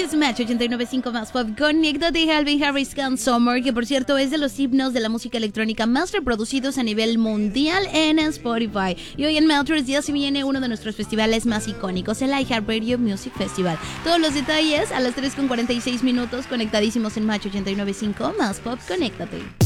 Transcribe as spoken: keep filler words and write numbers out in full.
es Match ochenta y nueve punto cinco más pop. Conéctate, Calvin Harris con Summer, que por cierto es de los himnos de la música electrónica más reproducidos a nivel mundial en Spotify. Y hoy en Melters ya se viene uno de nuestros festivales más icónicos, el iHeartRadio Music Festival. Todos los detalles a las tres con cuarenta y seis minutos, conectadísimos en Match ochenta y nueve punto cinco más pop. Conéctate.